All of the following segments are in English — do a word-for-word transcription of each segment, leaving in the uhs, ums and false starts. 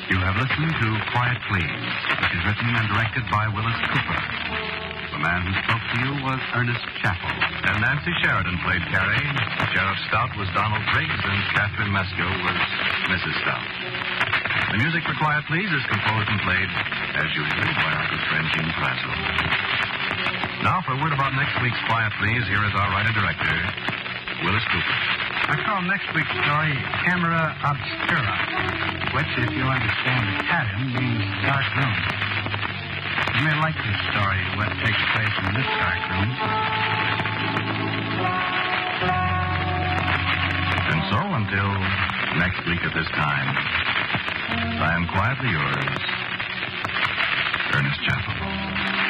You have listened to Quiet Please, which is written and directed by Willis Cooper. The man who spoke to you was Ernest Chappell. And Nancy Sheridan played Carrie. Sheriff Stout was Donald Briggs, and Catherine Mesco was Missus Stout. The music for Quiet Please is composed and played, as usual, by our good friend Gene Plazo. Now, for a word about next week's Quiet Please, here is our writer-director, Willis Cooper. I call next week's story Camera Obscura, which, if you understand Italian, means dark room. You may like this story, what takes place in this dark room. And so, until next week at this time, I am quietly yours, Ernest Chappell.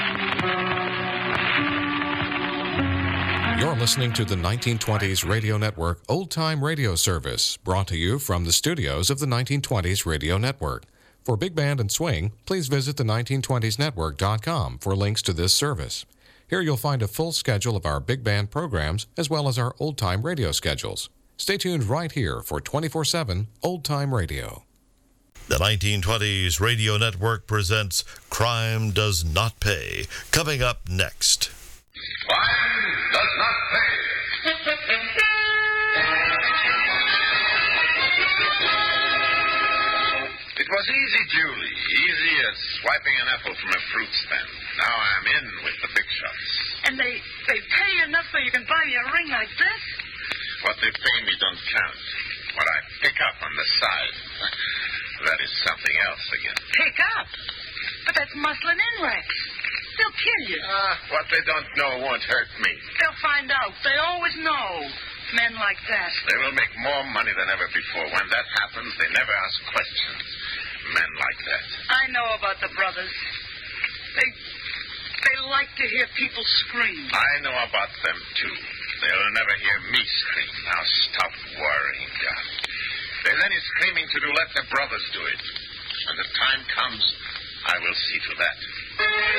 You're listening to the nineteen twenties Radio Network Old Time Radio Service, brought to you from the studios of the nineteen twenties Radio Network. For Big Band and Swing, please visit the nineteen twenties network dot com for links to this service. Here you'll find a full schedule of our Big Band programs as well as our Old Time Radio schedules. Stay tuned right here for twenty-four seven Old Time Radio. The nineteen twenties Radio Network presents Crime Does Not Pay, coming up next. Crime does not pay. It was easy, Julie. Easy as swiping an apple from a fruit stand. Now I'm in with the big shots. And they, they pay you enough so you can buy me a ring like this? What they pay me don't count. What I pick up on the side, that is something else again. Pick up? But that's muslin inlays. They'll kill you. Ah, what they don't know won't hurt me. They'll find out. They always know. Men like that. They will make more money than ever before. When that happens, they never ask questions. Men like that. I know about the brothers. They they like to hear people scream. I know about them, too. They'll never hear me scream. Now stop worrying, Doc. If there's any screaming to do, let the brothers do it. When the time comes, I will see to that.